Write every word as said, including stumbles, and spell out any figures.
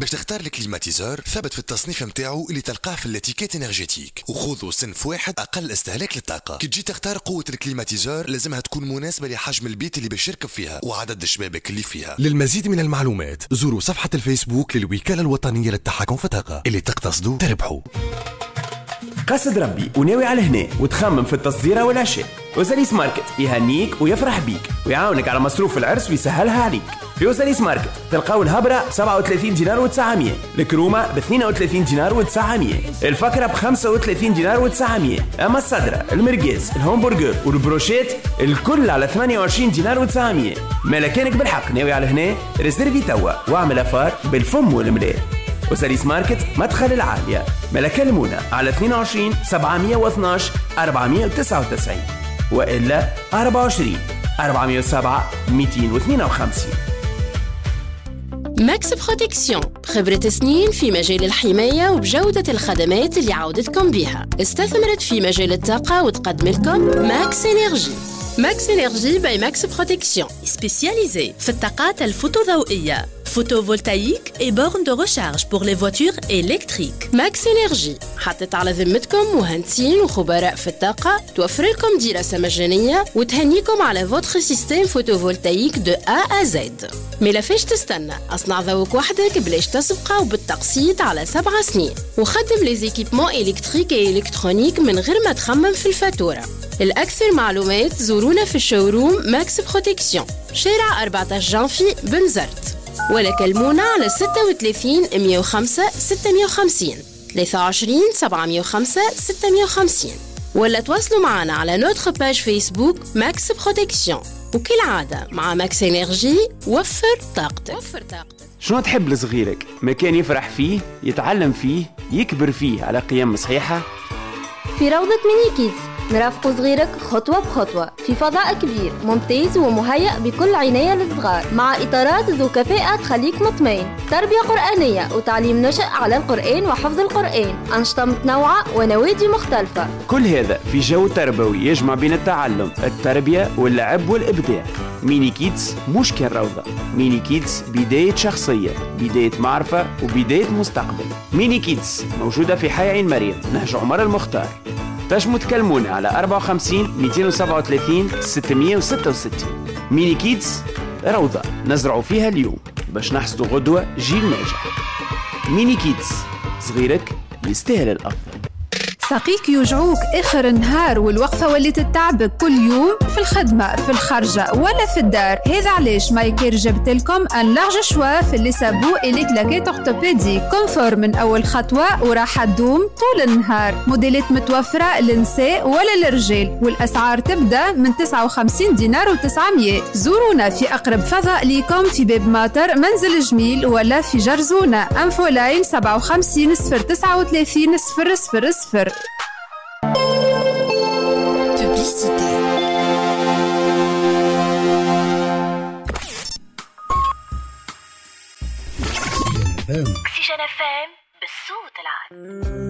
باش تختار الكليماتيزور ثابت في التصنيف متاعو اللي تلقاه في الاتيكيت انرجيتيك، وخذوا صنف واحد اقل استهلاك للطاقه. كي تجي تختار قوه الكليماتيزور لازمها تكون مناسبه لحجم البيت اللي باش يركب فيها وعدد الشبابك اللي فيها. للمزيد من المعلومات زوروا صفحه الفيسبوك للوكاله الوطنيه للتحكم في الطاقه، اللي تقتصدوا تربحوا. قصد ربي وناوي على هنا وتخمم في التصديره والعشاء، وساليس ماركت يهنيك ويفرح بيك ويعاونك على مصروف العرس ويسهلها عليك. في وساليس ماركت تلقاو الهبرة ب سبعة وثلاثين دينار وتسعمية، الكرومة ب اثنين وثلاثين دينار وتسعمية، الفكرة ب خمسة وثلاثين دينار وتسعمية، أما الصدرة المرقاز الهامبرجر والبروشيت الكل على ثمانية وعشرين دينار وتسعمية. مالكانك بالحق ناوي على هنا ريزيرفي توا واعمل أفار بالفم والملاء. وساليس ماركت مدخل العالية، ملكلمونا على اثنين وعشرين سبعمية واثناش أربعمية وتسعة وتسعين وإلا أربعة وعشرين أربعمية وسبعة مئتين واثنين وخمسين. ماكس بروتكسيون، خبرة سنين في مجال الحماية وبجودة الخدمات اللي عودتكم بها. استثمرت في مجال الطاقة وتقدم لكم ماكس إنرجي. ماكس إنرجي باي ماكس بروتكسيون سبيسياليزي في الطاقات الفوتوضوئية photovoltaïque et bornes de recharge pour les voitures électriques. ماكس إنرجي حطت على ذمتكم مهندسين وخبراء في الطاقة، توفر لكم دراسة مجانية وتهنيكم على فوتر سيستم فوتوفولتايك دو A à Z. ملافاش تستنى، أصنع ذوق وحدك بلاش تسبقه وبالتقسيط على سبع سنين، وخدم لي زيكيبمون إلكتريك و إلكترونيك من غير ما تخمم في الفاتورة. الأكثر معلومات زورونا في الشوروم ماكس بروتكسيون، شارع أربعة عشر جانفي بنزرت، ولا كلمونا على ستة وثلاثين مئة وخمسة ستمئة وخمسين ثلاثة وعشرين سبعمئة وخمسة ستمئة وخمسين، ولا تواصلوا معنا على نوتر باج فيسبوك ماكس بروتكسيون. وكالعادة مع ماكس إنرجي وفر طاقتك. وفر طاقتك. شنو تحب لصغيرك؟ مكان يفرح فيه، يتعلم فيه، يكبر فيه على قيم صحيحة؟ في روضة ميني كيدز نرافق صغيرك خطوة بخطوة في فضاء كبير ممتاز ومهيأ بكل عناية للصغار، مع إطارات ذو كفاءة تخليك مطمئن، تربية قرآنية وتعليم نشأ على القرآن وحفظ القرآن، أنشطة متنوعة ونوادي مختلفة. كل هذا في جو تربوي يجمع بين التعلم، التربية واللعب والإبداع. ميني كيدز مش كان روضة، ميني كيدز بداية شخصية، بداية معرفة وبداية مستقبل. ميني كيدز موجودة في حي عين مريم، نهج عمر المختار. تنجموا تكلمونا على أربعة وخمسين مئتين وسبعة وثلاثين ستمئة وستة وستين. ميني كيدز روضة نزرعوا فيها اليوم باش نحصدوا غدوة جيل ناجح. ميني كيدز، صغيرك يستاهل الأفضل. ساقيك يوجعوك آخر النهار والوقفة واللي تتعبك كل يوم في الخدمة في الخارجة ولا في الدار. هذا علاش مايكير جبت لكم ان لارج شوا في اللي سابو إليك لاكيت أورتوبيدي كونفور من أول خطوة وراح تدوم طول النهار. موديلات متوفرة للنساء ولا للرجال، والأسعار تبدأ من تسعة وخمسين دينار وتسعمية. زورونا في أقرب فضاء ليكم في باب ماطر منزل جميل ولا في جرزونة. أنفو لاين سبعة وخمسين صفر تسعة وثلاثين صفر صفر صفر. Publicité. Oxygène F M بالصوت العال.